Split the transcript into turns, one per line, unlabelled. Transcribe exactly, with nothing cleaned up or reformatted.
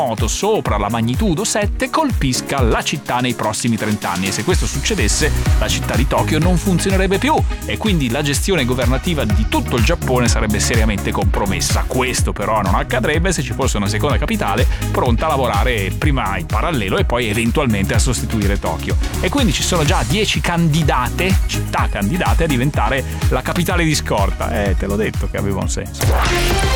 terremoto sopra la magnitudo sette colpisca la città nei prossimi trenta anni, e se questo succedesse la città di Tokyo non funzionerebbe più e quindi la gestione governativa di tutto il Giappone sarebbe seriamente compromessa. Questo però non accadrebbe se ci fosse una seconda capitale pronta a lavorare prima in parallelo e poi eventualmente a sostituire Tokyo. E quindi ci sono già dieci candidate, città candidate a diventare la capitale di scorta. Eh, te l'ho detto che aveva un senso.